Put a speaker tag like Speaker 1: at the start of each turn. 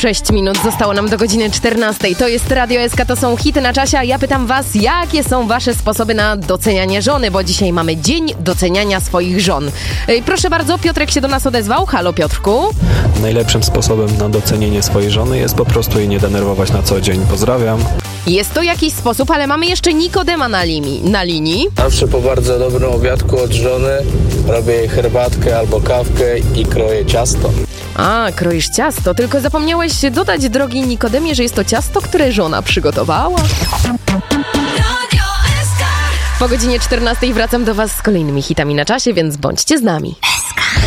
Speaker 1: 6 minut zostało nam do godziny 14. To jest Radio SK, to są hity na czasie, a ja pytam was, jakie są wasze sposoby na docenianie żony, bo dzisiaj mamy dzień doceniania swoich żon. Proszę bardzo, Piotrek się do nas odezwał. Halo, Piotrku.
Speaker 2: Najlepszym sposobem na docenienie swojej żony jest po prostu jej nie denerwować na co dzień. Pozdrawiam.
Speaker 1: Jest to jakiś sposób, ale mamy jeszcze Nikodema na linii.
Speaker 3: Zawsze po bardzo dobrym obiadku od żony robię jej herbatkę albo kawkę i kroję ciasto.
Speaker 1: A, kroisz ciasto, tylko zapomniałeś dodać, drogi Nikodemie, że jest to ciasto, które żona przygotowała. Po godzinie 14 wracam do was z kolejnymi hitami na czasie, więc bądźcie z nami.